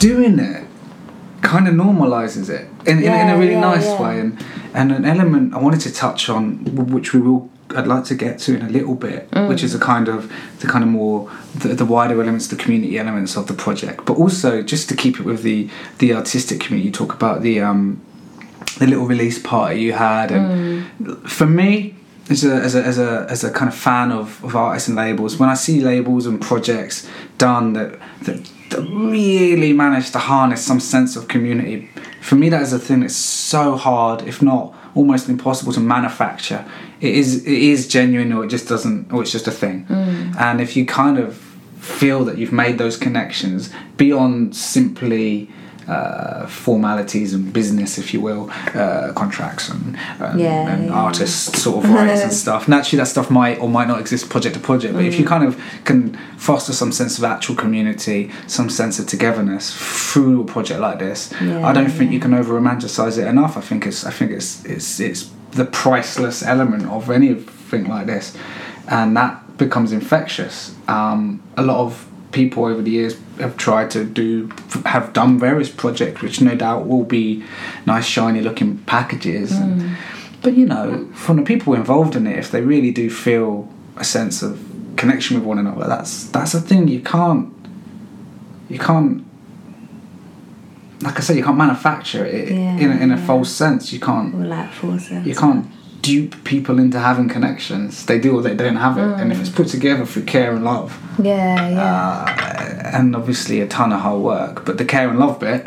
doing it kind of normalizes it in a really nice way, and an element I wanted to touch on, which I'd like to get to in a little bit, which is the kind of more the wider elements, the community elements of the project, but also just to keep it with the artistic community. You talk about the little release party you had, and for me, as a kind of fan of artists and labels, when I see labels and projects done that really manage to harness some sense of community, for me that is a thing that's so hard, if not almost impossible, to manufacture. It is genuine, or it just doesn't, or it's just a thing. And if you kind of feel that you've made those connections beyond simply formalities and business, if you will, contracts and artists sort of rights and stuff. Naturally, that stuff might or might not exist project to project, but if you kind of can foster some sense of actual community, some sense of togetherness through a project like this, I don't think you can over romanticize it enough. I think it's the priceless element of anything like this, and that becomes infectious. A lot of people over the years have done various projects which no doubt will be nice shiny looking packages, but from the people involved in it, if they really do feel a sense of connection with one another, that's a thing you can't, like I say, you can't manufacture it in a false sense. You can't, or like force it. You can't dupe people into having connections. They do or they don't have it, and if it's put together through care and love, and obviously a ton of hard work, but the care and love bit,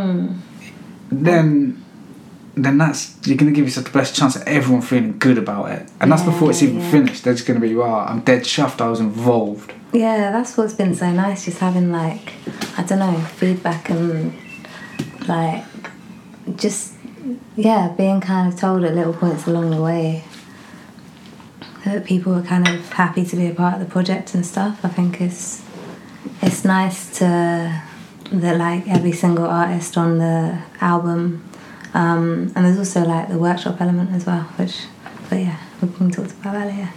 then that's, you're going to give yourself the best chance at everyone feeling good about it, and that's before it's even finished. They're just going to be, wow, I'm dead chuffed I was involved. That's what's been so nice, just having like, I don't know, feedback and like just being kind of told at little points along the way that people are kind of happy to be a part of the project and stuff. I think it's nice that like every single artist on the album, and there's also like the workshop element as well, which, but yeah, we can talk about that later.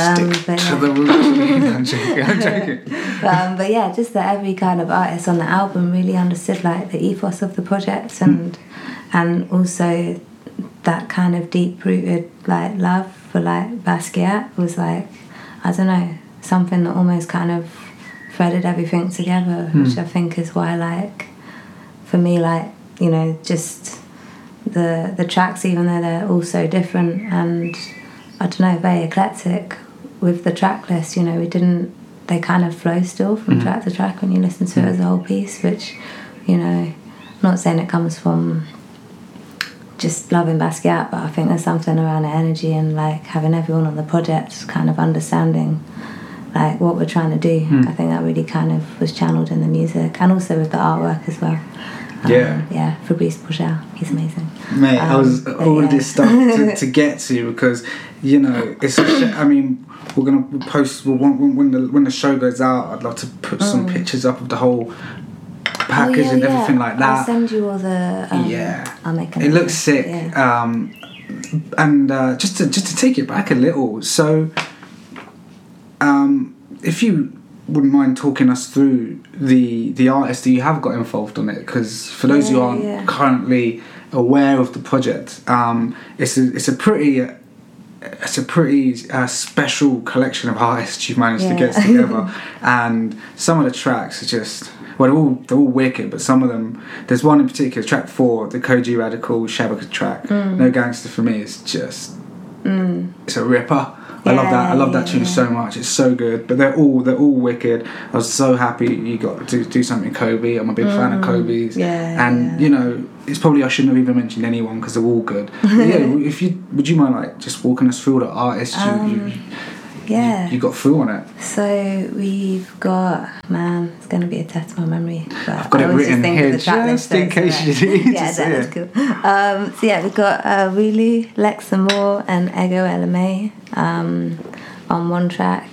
I'm joking. But yeah, just that every kind of artist on the album really understood like the ethos of the project, and also that kind of deep-rooted like love for like Basquiat was like, I don't know, something that almost kind of threaded everything together, which I think is why, like, for me, like, just the tracks, even though they're all so different and, I don't know, very eclectic with the track list, they kind of flow still from track to track when you listen to it as a whole piece, which, I'm not saying it comes from just loving Basquiat, but I think there's something around the energy and like having everyone on the project kind of understanding like what we're trying to do. I think that really kind of was channeled in the music, and also with the artwork as well. Fabrice Bourgel, he's amazing. Mate, I was all this stuff to get to, because it's I mean, we're gonna post when the show goes out, I'd love to put some pictures up of the whole package and everything like that. I'll send you all the I'll make it looks sick. And just to take it back a little, so if you wouldn't mind talking us through the artists that you have got involved on it, because for those who aren't currently aware of the project, it's a pretty special collection of artists you've managed to get together, and some of the tracks are just, well, they're all wicked, but some of them, there's one in particular, track 4, the Kojey Radical Shabaka track, No Gangster, for me is just it's a ripper. I love that tune so much. It's so good. But they're all wicked. I was so happy you got to do something Kobe. I'm a big fan of Kobe's. It's probably I shouldn't have even mentioned anyone because they're all good. But would you mind like just walking us through the artists you got through on it? So we've got, it's going to be a test of my memory. But I've got it written here just in case you need to see it. Cool. We've got Wulu, Lexa Moore and Ego LMA on one track.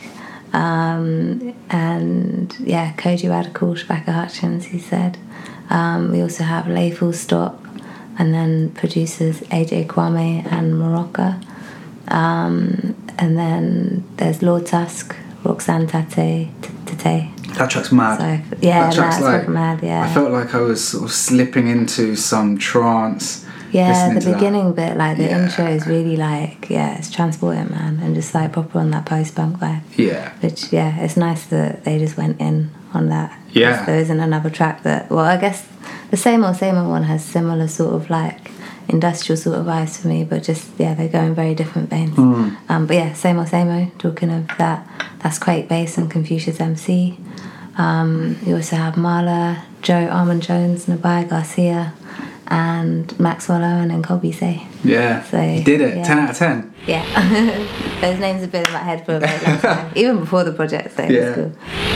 Kojey Radical, Shabaka Hutchins, he said. We also have Lay Full Stop, and then producers AJ Kwame and Morocco. And then there's Lord Tusk, Roxanne Tate, That track's mad. So, yeah, that track's that's fucking mad, yeah. I felt like I was sort of slipping into some trance. Yeah, the beginning bit, like the Yeah. intro is really like, it's transporting, man, and just like proper on that post-punk vibe. Yeah. Which, it's nice that they just went in on that. Yeah. There isn't another track that, well, I guess the Same Old one has similar sort of like industrial sort of vibes for me, but just, they go in very different veins. But yeah, Same Old, talking of that, that's Quake Bass and Confucius MC. You also have Marla, Joe Armand Jones, Nabai Garcia, and Maxwell Owen and Colby Say. Yeah, so you did it. 10 out of 10. Yeah. Those names have been in my head for a very long time, even before the project, so it's cool.